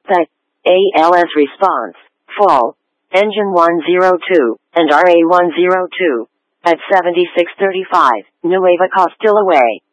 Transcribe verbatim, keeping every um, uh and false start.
The A L S response, full, engine one oh two, and R A one oh two, at seventy-six thirty-five, Nueva Costilla Way.